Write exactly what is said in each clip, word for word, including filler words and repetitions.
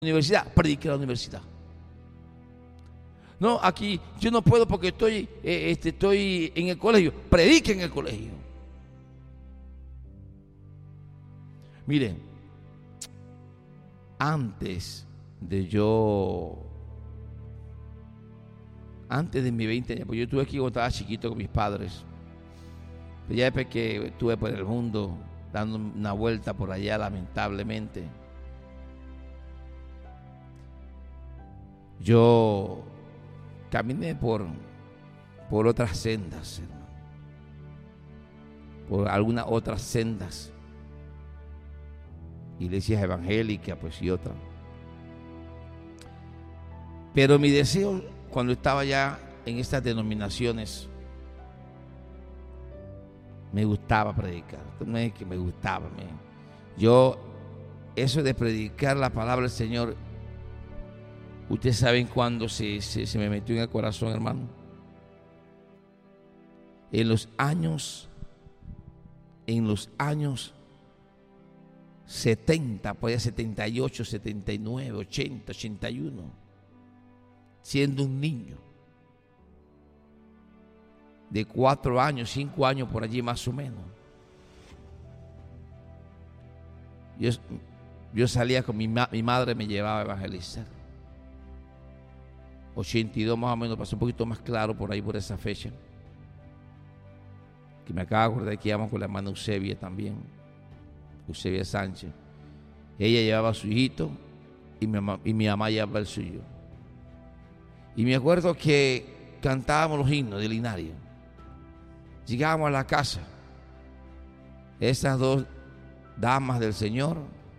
universidad, predique en la universidad. No, aquí yo no puedo porque estoy, eh, este, estoy en el colegio, predique en el colegio. Miren, antes de yo, antes de mis veinte años, pues yo estuve aquí cuando estaba chiquito con mis padres. Pero ya después que estuve por el mundo dando una vuelta por allá, lamentablemente, yo caminé por, por otras sendas, hermano, por algunas otras sendas, iglesias evangélicas, pues, y otras. Pero mi deseo, cuando estaba ya en estas denominaciones, me gustaba predicar. No es que me gustaba, me, yo, eso de predicar la palabra del Señor, ustedes saben cuándo se, se, se me metió en el corazón, hermano. En los años, en los años setenta, pues setenta y ocho, setenta y nueve, ochenta, ochenta y uno, siendo un niño de cuatro años, cinco años por allí más o menos. Yo, yo salía con mi, mi madre, me llevaba a evangelizar. ochenta y dos más o menos, pasó un poquito más claro por ahí, por esa fecha. Que me acabo de acordar que íbamos con la hermana Eusebia también, Eusebia Sánchez. Ella llevaba a su hijito y mi mamá, y mi mamá llevaba el suyo. Y me acuerdo que cantábamos los himnos del Linario. Llegábamos a la casa, esas dos damas del Señor,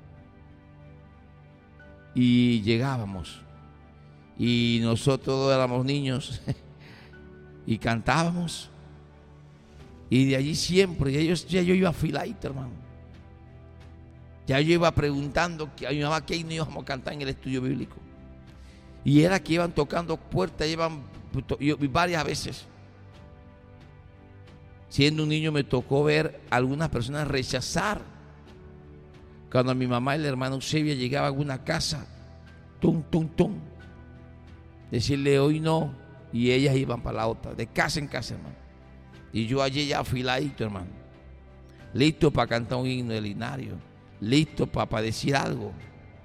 y llegábamos. Y nosotros éramos niños y cantábamos. Y de allí siempre, ya yo, ya yo iba afiladito, hermano. Ya yo iba preguntando a mi mamá qué himno íbamos a cantar en el estudio bíblico. Y era que iban tocando puertas, iban yo, varias veces. Siendo un niño me tocó ver a algunas personas rechazar. Cuando mi mamá y la hermana Eusebia llegaban a alguna casa, tum, tum, tum, decirle hoy no, y ellas iban para la otra, de casa en casa, hermano. Y yo allí ya afiladito, hermano, listo para cantar un himno del Linario, listo para, para decir algo.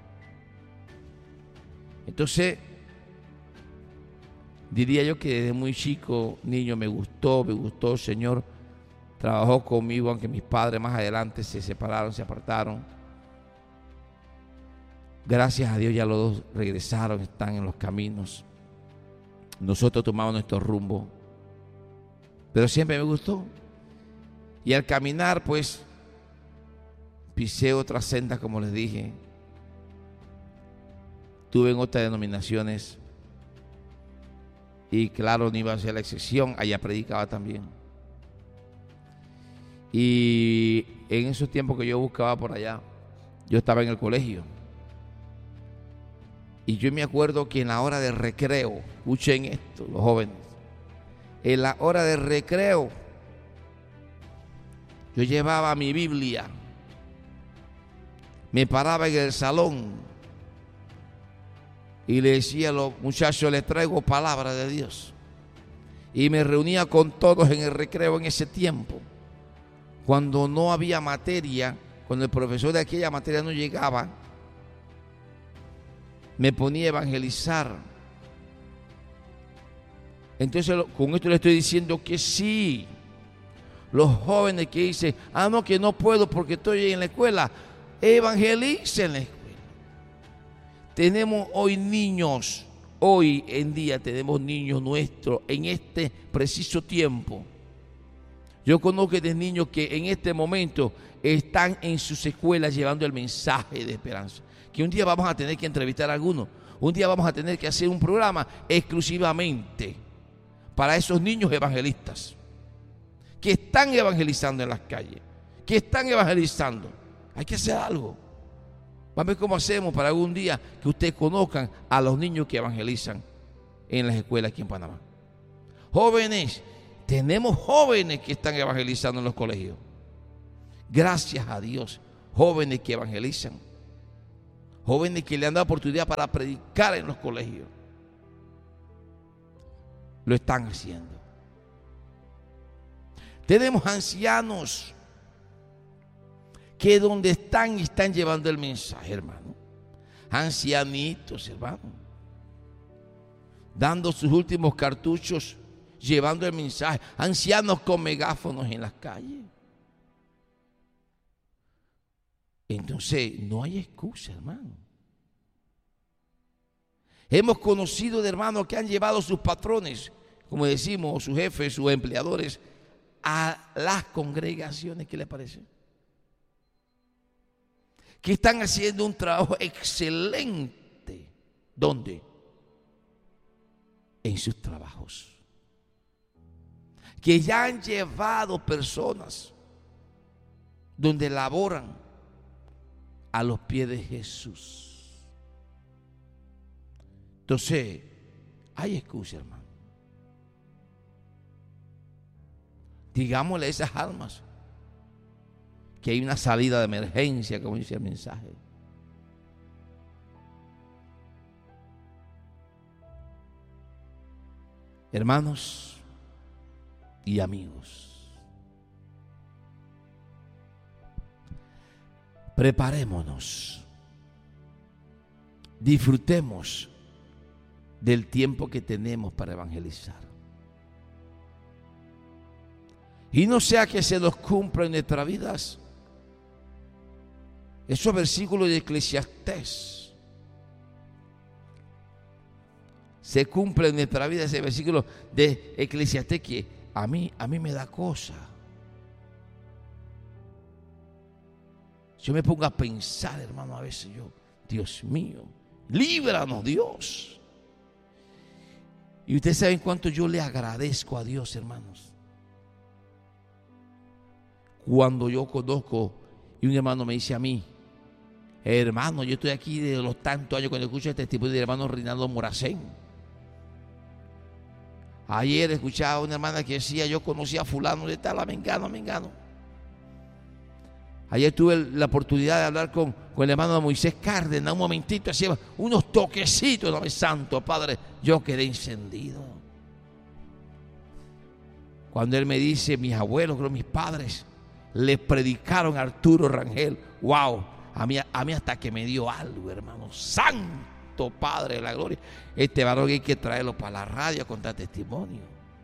Entonces, diría yo que desde muy chico, niño, me gustó, me gustó el Señor. Trabajó conmigo, aunque mis padres más adelante se separaron, se apartaron. Gracias a Dios ya los dos regresaron, están en los caminos. Nosotros tomamos nuestro rumbo. Pero siempre me gustó. Y al caminar, pues, pisé otras sendas, como les dije. Estuve en otras denominaciones. Y claro, no iba a ser la excepción. Allá predicaba también. Y en esos tiempos que yo buscaba por allá, yo estaba en el colegio. Y yo me acuerdo que en la hora de recreo, escuchen esto, los jóvenes, en la hora de recreo, yo llevaba mi Biblia, me paraba en el salón y le decía a los muchachos, les traigo palabra de Dios. Y me reunía con todos en el recreo en ese tiempo, cuando no había materia, cuando el profesor de aquella materia no llegaba, me ponía a evangelizar. Entonces, con esto le estoy diciendo que sí, los jóvenes que dicen, ah, no, que no puedo porque estoy en la escuela, evangelicen en la escuela. Tenemos hoy niños, hoy en día tenemos niños nuestros en este preciso tiempo. Yo conozco de niños que en este momento están en sus escuelas llevando el mensaje de esperanza. Que un día vamos a tener que entrevistar a algunos. Un día vamos a tener que hacer un programa exclusivamente para esos niños evangelistas que están evangelizando en las calles, que están evangelizando. Hay que hacer algo. Vamos a ver cómo hacemos para algún día que ustedes conozcan a los niños que evangelizan en las escuelas aquí en Panamá. Jóvenes, tenemos jóvenes que están evangelizando en los colegios. Gracias a Dios, jóvenes que evangelizan. jóvenes que le han dado oportunidad para predicar en los colegios. Lo están haciendo. Tenemos ancianos que donde están están llevando el mensaje, hermano. Ancianitos, hermano, dando sus últimos cartuchos, llevando el mensaje. Ancianos con megáfonos en las calles. Entonces, no hay excusa, hermano. Hemos conocido de hermanos que han llevado sus patrones, como decimos, sus jefes, sus empleadores, a las congregaciones. ¿Qué les parece? Que están haciendo un trabajo excelente. ¿Dónde? En sus trabajos. Que ya han llevado personas donde laboran a los pies de Jesús. Entonces, hay excusa, hermano. Digámosle a esas almas que hay una salida de emergencia, como dice el mensaje. Hermanos y amigos, preparémonos, disfrutemos del tiempo que tenemos para evangelizar. Y no sea que se nos cumpla en nuestras vidas esos versículos de Eclesiastés. Se cumple en nuestra vida ese versículo de Eclesiastés que a mí, a mí me da cosa. Yo me pongo a pensar, hermano, a veces yo, Dios mío, líbranos, Dios. Y ustedes saben cuánto yo le agradezco a Dios, hermanos. Cuando yo conozco y un hermano me dice a mí, hermano, yo estoy aquí de los tantos años cuando escucho este tipo de hermano Rinaldo Moracén. Ayer escuchaba a una hermana que decía, yo conocí a fulano de tal, a mengano, a mengano. Ayer tuve la oportunidad de hablar con, con el hermano Moisés Cárdenas, un momentito, hacía unos toquecitos, no, santo Padre, yo quedé encendido. Cuando él me dice, mis abuelos, creo, mis padres, le predicaron a Arturo Rangel, wow, a mí, a mí hasta que me dio algo, hermano, santo Padre de la gloria. Este varón hay que traerlo para la radio a contar testimonio.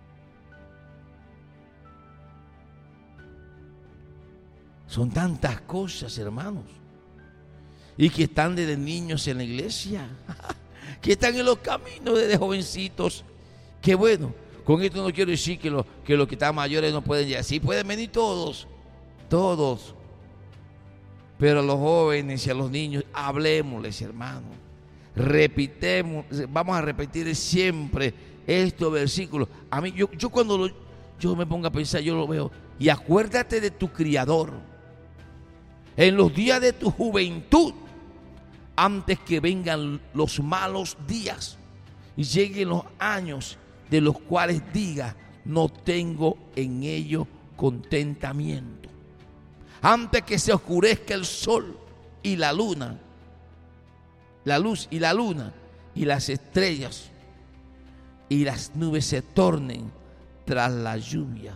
Son tantas cosas, hermanos, y que están desde niños en la iglesia, que están en los caminos desde jovencitos. Qué bueno, con esto no quiero decir que los que, los que están mayores no pueden llegar, sí pueden venir todos, todos, pero a los jóvenes y a los niños, hablemosles, hermano, repitemos, vamos a repetir siempre estos versículos. A mí, yo, yo cuando lo, yo me pongo a pensar, yo lo veo, y acuérdate de tu Criador en los días de tu juventud, antes que vengan los malos días y lleguen los años de los cuales diga, no tengo en ello contentamiento. Antes que se oscurezca el sol y la luna, la luz y la luna y las estrellas y las nubes se tornen tras la lluvia.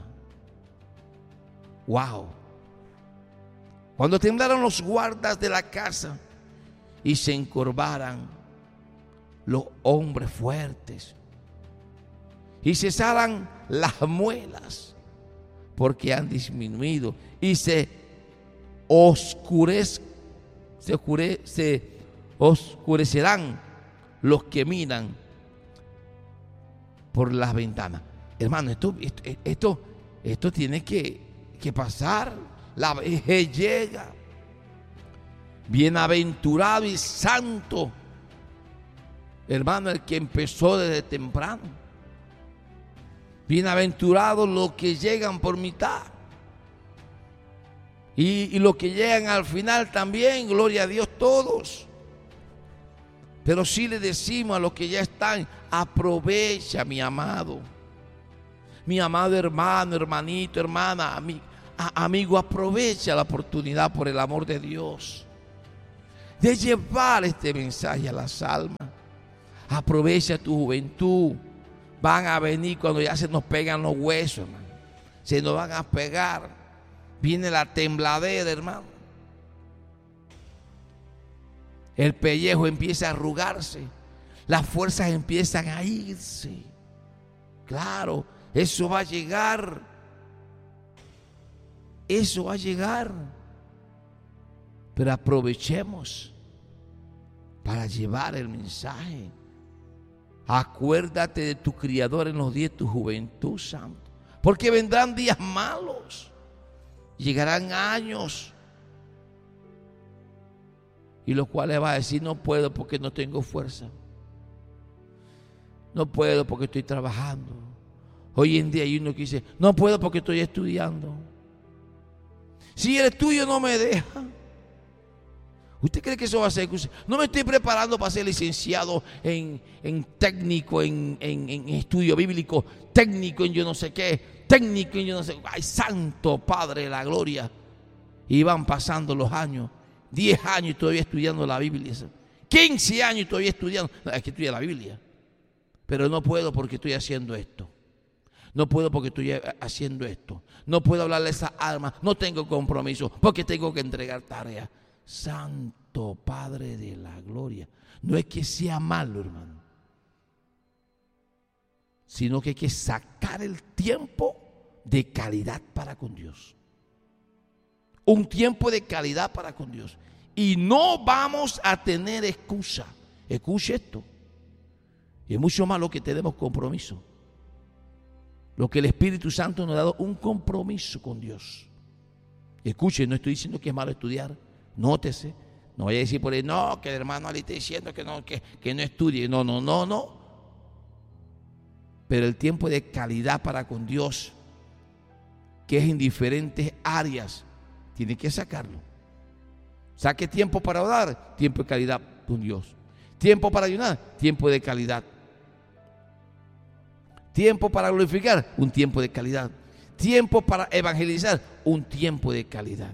Wow. Cuando temblaron los guardas de la casa y se encorvaran los hombres fuertes y cesaran las muelas, porque han disminuido, y se oscurez, se, oscure, se oscurecerán los que miran por las ventanas. Hermano, esto, esto, esto, esto tiene que, que pasar. La vejez llega. Bienaventurado y santo, hermano, el que empezó desde temprano. Bienaventurados los que llegan por mitad. Y, y los que llegan al final también, gloria a Dios, todos. Pero sí le decimos a los que ya están, aprovecha, mi amado. Mi amado hermano, hermanito, hermana, amigo. Amigo, aprovecha la oportunidad por el amor de Dios. de llevar este mensaje a las almas. Aprovecha tu juventud. Van a venir cuando ya se nos pegan los huesos, hermano. Se nos van a pegar. Viene la tembladera, hermano. El pellejo empieza a arrugarse. Las fuerzas empiezan a irse. Claro, eso va a llegar. Eso va a llegar. Pero aprovechemos para llevar el mensaje. Acuérdate de tu Criador en los días de tu juventud, santo. Porque vendrán días malos. Llegarán años. Y los cuales va a decir, no puedo porque no tengo fuerza. No puedo porque estoy trabajando. Hoy en día hay uno que dice, no puedo porque estoy estudiando. Si el estudio no me deja. ¿Usted cree que eso va a ser? No me estoy preparando para ser licenciado en, en técnico, en, en, en estudio bíblico, técnico en yo no sé qué, técnico en yo no sé qué. Ay, santo Padre de la gloria. Y van pasando los años, diez años y todavía estudiando la Biblia, quince años y todavía estudiando. No, es que estudia la Biblia. Pero no puedo porque estoy haciendo esto. No puedo porque estoy haciendo esto. No puedo hablarle a esa alma. No tengo compromiso porque tengo que entregar tareas. Santo Padre de la gloria. No es que sea malo, hermano, sino que hay que sacar el tiempo de calidad para con Dios. Un tiempo de calidad para con Dios. Y no vamos a tener excusa. Escuche esto. Y es mucho más lo que tenemos compromiso. Lo que el Espíritu Santo nos ha dado, un compromiso con Dios. Escuche, no estoy diciendo que es malo estudiar. Nótese, no vaya a decir por ahí, no, que el hermano Ali está diciendo que no, que, que no estudie. No, no, no, no. Pero el tiempo de calidad para con Dios, que es en diferentes áreas, tiene que sacarlo. Saque tiempo para orar, tiempo de calidad con Dios. Tiempo para ayunar, tiempo de calidad. Tiempo para glorificar, un tiempo de calidad. Tiempo para evangelizar, un tiempo de calidad.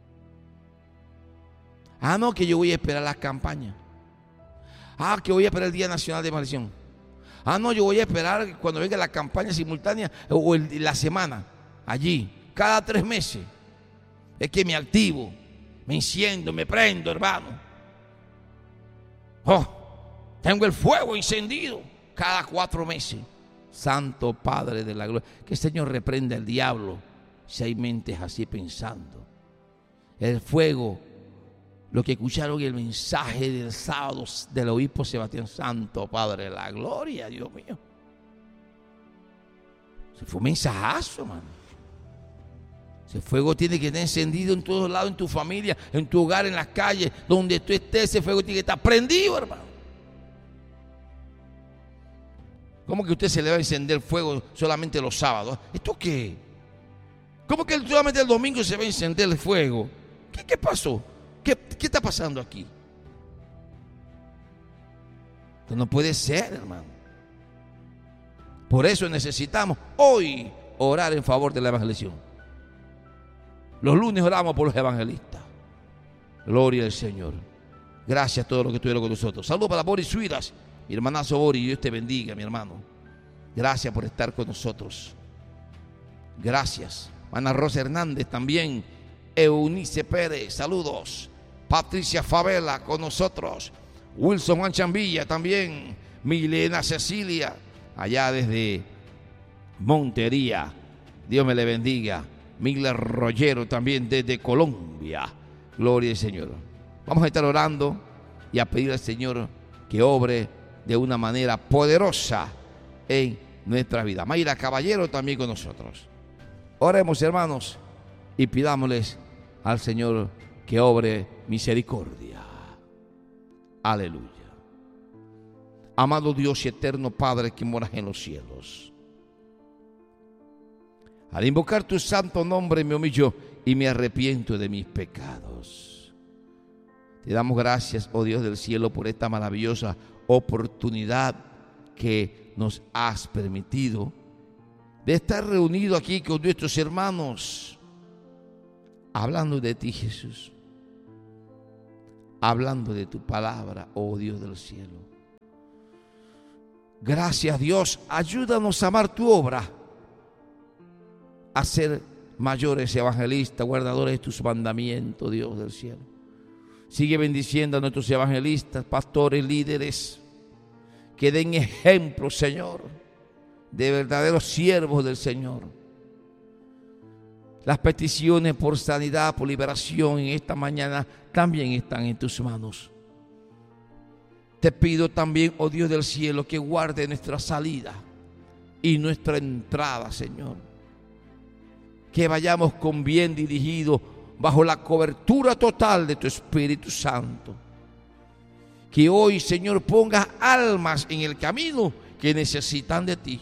Ah, no, que yo voy a esperar las campañas. Ah, que voy a esperar el Día Nacional de Evangelización. Ah, no, yo voy a esperar cuando venga la campaña simultánea o el, la semana, allí, cada tres meses. Es que me activo, me enciendo, me prendo, hermano. Oh, tengo el fuego encendido cada cuatro meses. Santo Padre de la gloria. Que el Señor reprenda al diablo si hay mentes así pensando. El fuego. Lo que escucharon el mensaje del sábado del obispo Sebastián, Santo Padre de la gloria, Dios mío. Se fue un mensajazo, hermano. Ese fuego tiene que estar encendido en todos lados, en tu familia, en tu hogar, en las calles, donde tú estés, ese fuego tiene que estar prendido, hermano. ¿Cómo que usted se le va a encender el fuego solamente los sábados? ¿Esto qué? ¿Cómo que solamente el domingo se va a encender el fuego? ¿Qué, qué pasó? ¿Qué, ¿Qué está pasando aquí? Esto no puede ser, hermano. Por eso necesitamos hoy orar en favor de la evangelización. Los lunes oramos por los evangelistas. Gloria al Señor. Gracias a todos los que estuvieron con nosotros. Saludos para Boris Suidas, mi hermanazo Boris. Dios te bendiga, mi hermano. Gracias por estar con nosotros. Gracias. Ana Rosa Hernández también. Eunice Pérez, saludos. Patricia Favela con nosotros. Wilson Juan Chambilla también. Milena Cecilia, allá desde Montería. Dios me le bendiga. Miguel Rollero también desde Colombia. Gloria al Señor. Vamos a estar orando y a pedir al Señor que obre de una manera poderosa en nuestra vida. Mayra Caballero también con nosotros. Oremos, hermanos, y pidámosles al Señor que obre misericordia. Aleluya. Amado Dios y eterno Padre que moras en los cielos, al invocar tu santo nombre me humillo y me arrepiento de mis pecados. Te damos gracias, oh Dios del cielo, por esta maravillosa oportunidad que nos has permitido de estar reunidos aquí con nuestros hermanos, hablando de ti, Jesús, hablando de tu palabra, oh Dios del cielo. Gracias, Dios, ayúdanos a amar tu obra, a ser mayores evangelistas, guardadores de tus mandamientos, Dios del cielo. Sigue bendiciendo a nuestros evangelistas, pastores, líderes, que den ejemplo, Señor, de verdaderos siervos del Señor. Las peticiones por sanidad, por liberación en esta mañana también están en tus manos. Te pido también, oh Dios del cielo, que guarde nuestra salida y nuestra entrada, Señor. Que vayamos con bien dirigidos bajo la cobertura total de tu Espíritu Santo. Que hoy, Señor, pongas almas en el camino que necesitan de ti.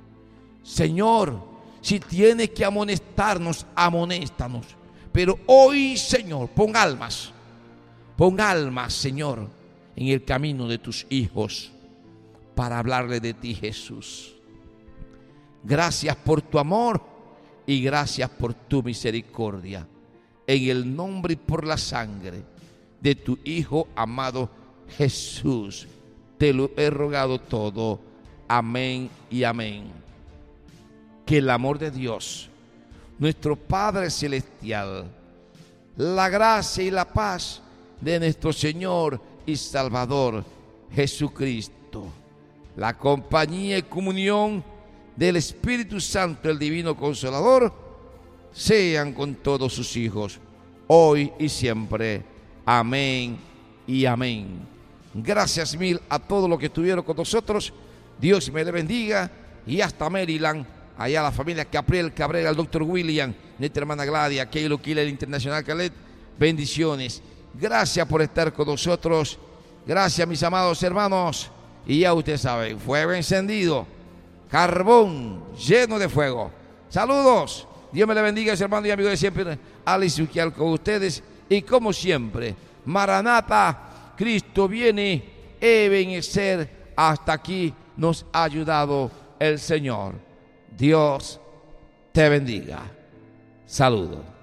Señor, si tienes que amonestarnos, amonéstanos. Pero hoy, Señor, pon almas, pon almas, Señor, en el camino de tus hijos para hablarle de ti, Jesús. Gracias por tu amor y gracias por tu misericordia. En el nombre y por la sangre de tu Hijo amado Jesús, te lo he rogado todo. Amén y amén. Que el amor de Dios, nuestro Padre Celestial, la gracia y la paz de nuestro Señor y Salvador Jesucristo, la compañía y comunión del Espíritu Santo, el Divino Consolador, sean con todos sus hijos, hoy y siempre. Amén y amén. Gracias mil a todos los que estuvieron con nosotros. Dios me le bendiga. Y hasta Maryland, allá la familia Capriel Cabrera, el doctor William, nuestra hermana Gladia, Keilo Killer Internacional Calet. Bendiciones. Gracias por estar con nosotros. Gracias, mis amados hermanos. Y ya ustedes saben, fuego encendido, carbón lleno de fuego. Saludos. Dios me le bendiga, hermano y amigo de siempre. Alice Uquial con ustedes. Y como siempre, Maranata, Cristo viene. Ebenecer, hasta aquí nos ha ayudado el Señor. Dios te bendiga. Saludos.